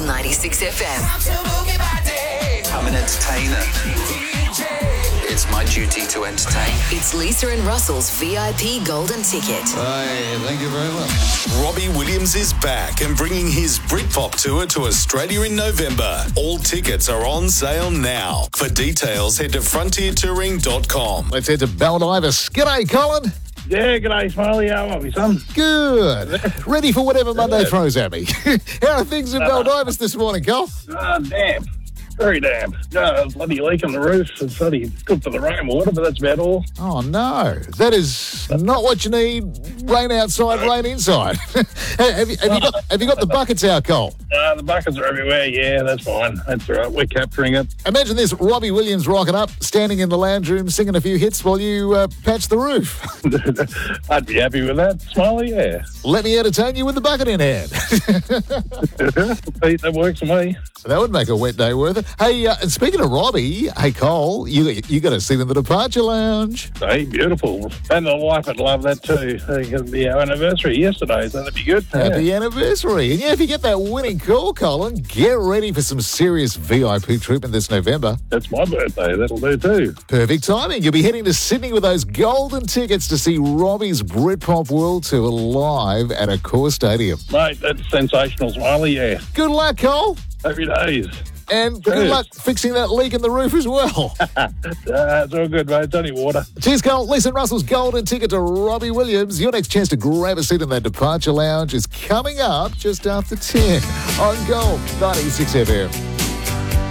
96 FM. I'm an entertainer. It's my duty to entertain. It's Lisa and Russell's VIP Golden Ticket. Hey, thank you very much. Robbie Williams is back and bringing his Britpop tour to Australia in November. All tickets are on sale now. For details, head to frontiertouring.com. Let's head to Baldivis. G'day, Colin. Yeah, g'day, Smiley. How are we, son? Good. Ready for whatever Monday throws at me. How are things in Baldivis this morning, Col? Damn. Very damn. No, bloody leak on the roof. It's bloody good for the rainwater, but that's about all. Oh, no. That is not what you need. Rain outside, rain inside. have you got the buckets out, Col? The buckets are everywhere. Yeah, that's fine. That's all right. We're capturing it. Imagine this, Robbie Williams rocking up, standing in the lounge room, singing a few hits while you patch the roof. I'd be happy with that, Smiley, yeah. Let me entertain you with the bucket in hand. That works for me. That would make a wet day worth it. Hey, and speaking of Robbie, hey, Cole, you got to see them at the Departure Lounge. Hey, beautiful. And the wife would love that too. It'll be our anniversary yesterday, so that'd be good. Happy anniversary. And yeah, if you get that winning call, Colin, get ready for some serious VIP treatment this November. That's my birthday. That'll do too. Perfect timing. You'll be heading to Sydney with those golden tickets to see Robbie's Britpop World Tour live at Accor Stadium. Mate, that's sensational, Smiley, yeah. Good luck, Cole. Happy days. And good luck fixing that leak in the roof as well. It's all good, mate. It's only water. Cheers, Cole. Lisa and Russell's golden ticket to Robbie Williams. Your next chance to grab a seat in that Departure Lounge is coming up just after 10 on Gold 96 FM.